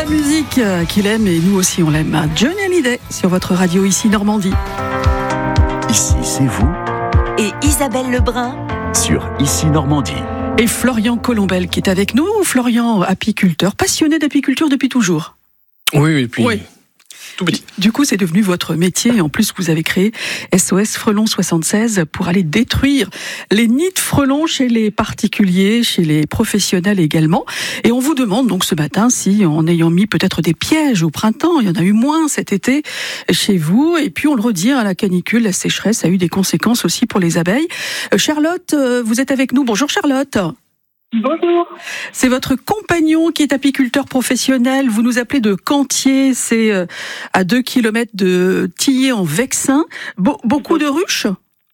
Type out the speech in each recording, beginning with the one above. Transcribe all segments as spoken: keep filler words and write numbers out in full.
la musique qu'il aime et nous aussi on l'aime. Johnny Hallyday sur votre radio ici Normandie. Ici c'est vous et Isabelle Lebrun sur Ici Normandie. Et Florian Colombel qui est avec nous. Florian, apiculteur, passionné d'apiculture depuis toujours. Oui, et puis oui. Tout petit. Du coup, c'est devenu votre métier. En plus, vous avez créé S O S Frelons soixante-seize pour aller détruire les nids de frelons chez les particuliers, chez les professionnels également. Et on vous demande donc ce matin si, en ayant mis peut-être des pièges au printemps, il y en a eu moins cet été chez vous. Et puis, on le redit, hein, la canicule, la sécheresse a eu des conséquences aussi pour les abeilles. Charlotte, vous êtes avec nous. Bonjour Charlotte. Bonjour. C'est votre compagnon qui est apiculteur professionnel. Vous nous appelez de Cantier, c'est à deux kilomètres de Tillé en Vexin. Be- beaucoup de ruches ?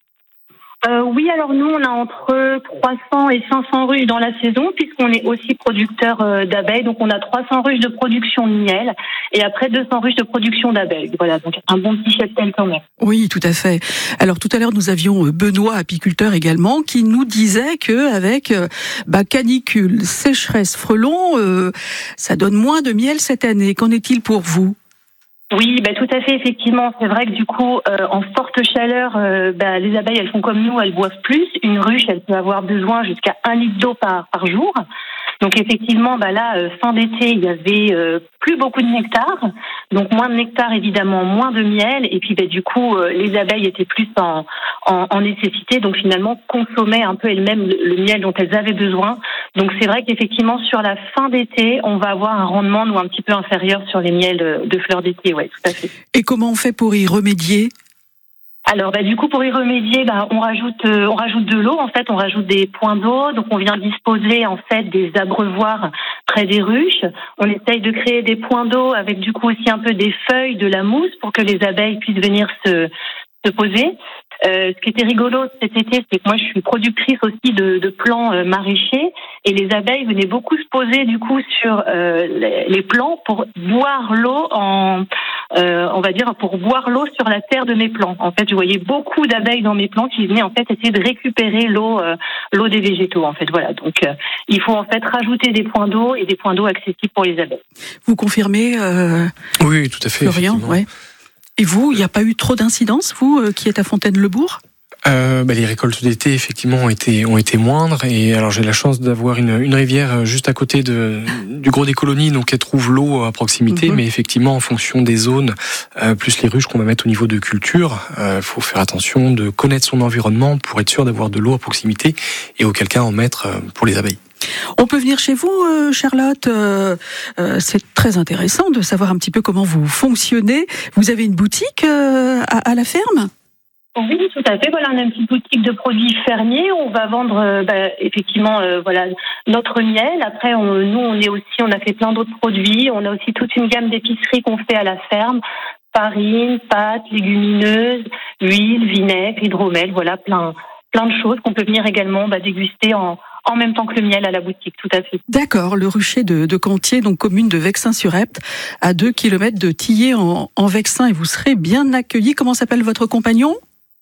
Euh, oui, alors nous, on a entre trois cents et cinq cents ruches dans la saison, puisqu'on est aussi producteur euh, d'abeilles. Donc, on a trois cents ruches de production de miel et après deux cents ruches de production d'abeilles. Voilà, donc un bon petit cheptel quand même. Oui, tout à fait. Alors, tout à l'heure, nous avions Benoît, apiculteur également, qui nous disait que avec euh, bah, canicule, sécheresse, frelons, euh, ça donne moins de miel cette année. Qu'en est-il pour vous ? Oui, bah, tout à fait, effectivement. C'est vrai que du coup, euh, en forte chaleur, euh, bah, les abeilles, elles font comme nous, elles boivent plus. Une ruche, elle peut avoir besoin jusqu'à un litre d'eau par, par jour. Donc effectivement, bah là, euh, fin d'été, il y avait euh, plus beaucoup de nectar. Donc moins de nectar, évidemment, moins de miel. Et puis bah, du coup, euh, les abeilles étaient plus en, en, en nécessité. Donc finalement, consommaient un peu elles-mêmes le, le miel dont elles avaient besoin. Donc c'est vrai qu'effectivement, sur la fin d'été, on va avoir un rendement nous un petit peu inférieur sur les miels de fleurs d'été. Ouais, tout à fait. Et comment on fait pour y remédier ? Alors, bah, du coup, pour y remédier, bah, on rajoute, euh, on rajoute de l'eau. En fait, on rajoute des points d'eau. Donc, on vient disposer en fait des abreuvoirs près des ruches. On essaye de créer des points d'eau avec du coup aussi un peu des feuilles, de la mousse pour que les abeilles puissent venir se se poser. Euh, ce qui était rigolo cet été, c'est que moi je suis productrice aussi de, de plants euh, maraîchers et les abeilles venaient beaucoup se poser du coup sur euh, les, les plants pour boire l'eau en, euh, on va dire pour boire l'eau sur la terre de mes plants. En fait, je voyais beaucoup d'abeilles dans mes plants qui venaient en fait essayer de récupérer l'eau, euh, l'eau des végétaux. En fait, voilà. Donc euh, il faut en fait rajouter des points d'eau et des points d'eau accessibles pour les abeilles. Vous confirmez euh, Oui, tout à fait. Florian, ouais. Et vous, il n'y a pas eu trop d'incidences, vous, euh, qui êtes à Fontaine-le-Bourg ? Euh, bah, les récoltes d'été effectivement ont été ont été moindres et alors j'ai la chance d'avoir une une rivière juste à côté de du Gros des Colonies, donc elle trouve l'eau à proximité. Mm-hmm. Mais effectivement en fonction des zones euh, plus les ruches qu'on va mettre au niveau de culture, il euh, faut faire attention de connaître son environnement pour être sûr d'avoir de l'eau à proximité et auquel cas en mettre euh, pour les abeilles. On peut venir chez vous, euh, Charlotte. Euh, euh, c'est très intéressant de savoir un petit peu comment vous fonctionnez. Vous avez une boutique euh, à, à la ferme ? Oui, tout à fait. Voilà, on a une petite boutique de produits fermiers. On va vendre, euh, bah, effectivement, euh, voilà, notre miel. Après, on, nous, on est aussi, on a fait plein d'autres produits. On a aussi toute une gamme d'épiceries qu'on fait à la ferme. Farine, pâtes, légumineuses, huile, vinaigre, hydromel. Voilà, plein, plein de choses qu'on peut venir également bah, déguster en en même temps que le miel à la boutique, tout à fait. D'accord, le rucher de, de Cantier, donc commune de Vexin-sur-Epte, à deux kilomètres de Tillé en, en Vexin, et vous serez bien accueillis. Comment s'appelle votre compagnon ?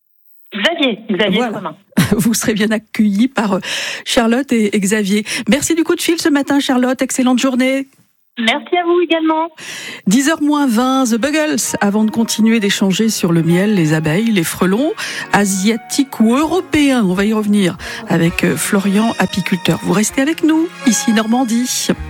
Xavier, Xavier voilà. Commun. Vous serez bien accueillis par Charlotte et, et Xavier. Merci du coup de fil ce matin, Charlotte. Excellente journée. Merci à vous également. dix heures moins vingt, The Buggles, avant de continuer d'échanger sur le miel, les abeilles, les frelons, asiatiques ou européens. On va y revenir avec Florian, apiculteur. Vous restez avec nous, ici Normandie.